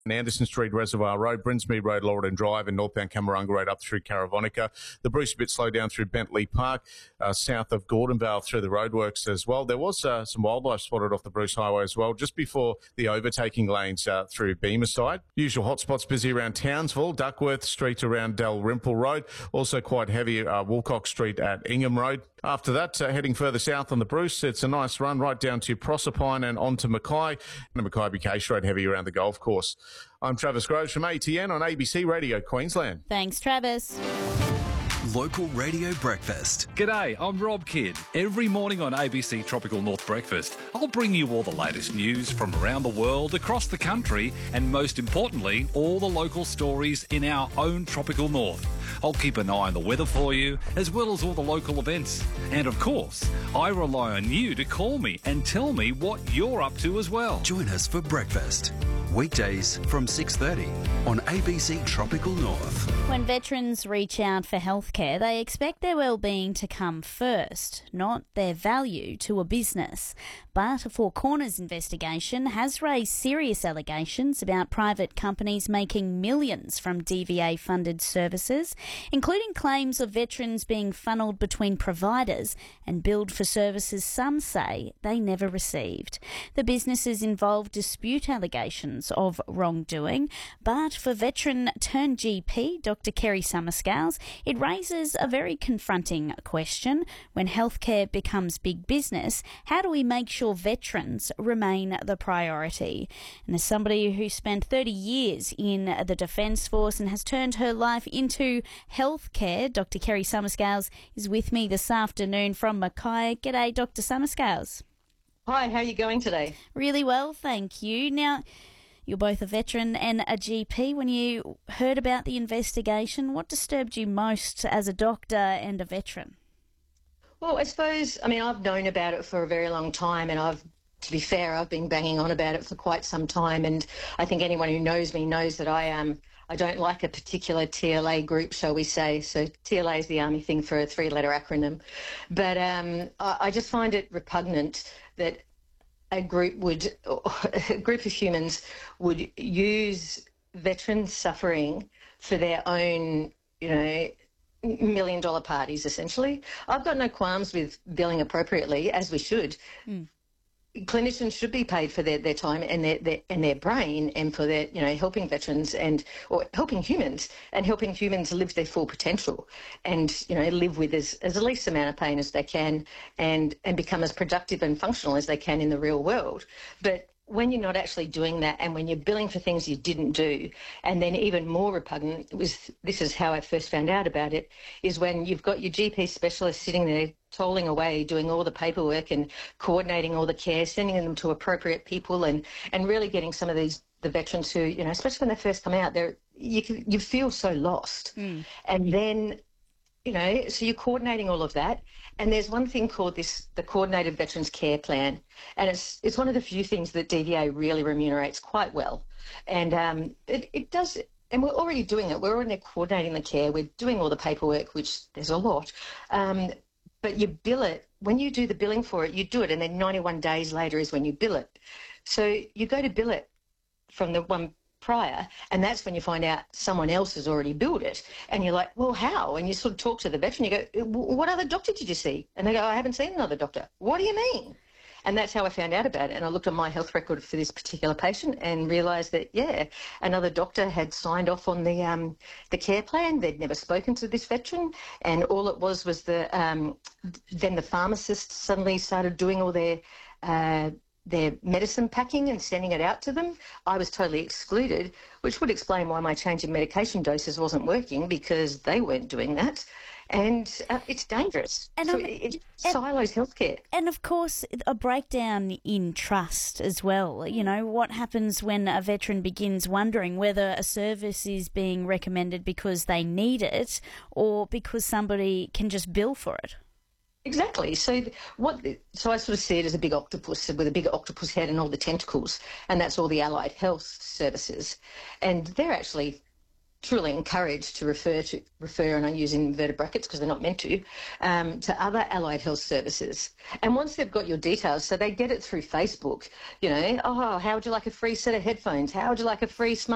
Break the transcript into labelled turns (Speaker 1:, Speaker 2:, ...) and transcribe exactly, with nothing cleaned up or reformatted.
Speaker 1: Anderson Street, Reservoir Road, Brinsmead Road, Laurelton Drive, and northbound Camarunga Road up through Caravonica. The Bruce a bit slow down through Bentley Park, uh, south of Gordonvale through the roadworks as well. There was uh, some wildlife spotted off the Bruce Highway as well, just before the overtaking lanes uh, through Beamerside. Usual hotspots busy around Townsville, Duckworth Street around Dalrymple Road. Also quite heavy uh, Woolcock Street at Ingham Road. After that, uh, heading further south on the Bruce, it's a nice run right down to Proserpine and on to Mackay, and Mackay Case Road heavy around the golf course. I'm Travis Groves from A T N on A B C Radio Queensland.
Speaker 2: Thanks, Travis.
Speaker 3: Local Radio Breakfast.
Speaker 4: G'day, I'm Rob Kidd. Every morning on A B C Tropical North Breakfast, I'll bring you all the latest news from around the world, across the country, and most importantly, all the local stories in our own Tropical North. I'll keep an eye on the weather for you, as well as all the local events. And of course, I rely on you to call me and tell me what you're up to as well.
Speaker 3: Join us for breakfast. Weekdays from six thirty on A B C Tropical North.
Speaker 2: When veterans reach out for healthcare, they expect their well-being to come first, not their value to a business. But a Four Corners investigation has raised serious allegations about private companies making millions from D V A-funded services, including claims of veterans being funneled between providers and billed for services some say they never received. The businesses involved dispute allegations of wrongdoing, but for veteran-turned-G P Doctor Kerry Summerscales, it raises a very confronting question. When healthcare becomes big business, how do we make sure veterans remain the priority? And as somebody who spent thirty years in the Defence Force and has turned her life into healthcare, Doctor Kerry Summerscales is with me this afternoon from Mackay. G'day, Doctor Summerscales.
Speaker 5: Hi, how are you going today?
Speaker 2: Really well, thank you. Now, you're both a veteran and a G P. When you heard about the investigation, what disturbed you most as a doctor and a veteran?
Speaker 5: Well, I suppose, I mean, I've known about it for a very long time, and I've, to be fair, I've been banging on about it for quite some time, and I think anyone who knows me knows that I am. Um, I don't like a particular T L A group, shall we say. So T L A is the Army thing for a three-letter acronym. But um, I, I just find it repugnant that a group would, a group of humans would use veterans suffering for their own, you know, million dollar parties, essentially. I've got no qualms with billing appropriately, as we should. Mm. Clinicians should be paid for their, their time and their, their and their brain, and for their, you know, helping veterans and or helping humans and helping humans live their full potential, and, you know, live with as, as the least amount of pain as they can, and and become as productive and functional as they can in the real world. But when you're not actually doing that, and when you're billing for things you didn't do, and then even more repugnant, it was, this is how I first found out about it, is when you've got your G P specialist sitting there tolling away, doing all the paperwork and coordinating all the care, sending them to appropriate people, and, and really getting some of these, the veterans who, you know, especially when they first come out, they're, you, can, you feel so lost. Mm. And then, you know, so you're coordinating all of that. And there's one thing called this, the Coordinated Veterans Care Plan. And it's it's one of the few things that D V A really remunerates quite well. And um, it, it does, and we're already doing it. We're already coordinating the care. We're doing all the paperwork, which there's a lot. Um, but you bill it. When you do the billing for it, you do it, and then ninety-one days later is when you bill it. So you go to bill it from the one prior, and that's when you find out someone else has already billed it, and you're like, well, how? And you sort of talk to the veteran, you go, what other doctor did you see? And they go, I haven't seen another doctor. What do you mean? And that's how I found out about it. And I looked at my health record for this particular patient and realised that, yeah, another doctor had signed off on the um, the care plan. They'd never spoken to this veteran, and all it was was the um, then the pharmacist suddenly started doing all their uh, their medicine packing and sending it out to them. I was totally excluded, which would explain why my change in medication doses wasn't working, because they weren't doing that. And uh, it's dangerous. And so um, it, it silos healthcare.
Speaker 2: And of course, a breakdown in trust as well. You know, what happens when a veteran begins wondering whether a service is being recommended because they need it or because somebody can just bill for it?
Speaker 5: Exactly. So what? So I sort of see it as a big octopus with a big octopus head and all the tentacles, and that's all the allied health services. And they're actually truly encouraged to refer to refer, and I use inverted brackets because they're not meant to, um, to other allied health services. And once they've got your details, so they get it through Facebook, you know, oh, how would you like a free set of headphones? How would you like a free smart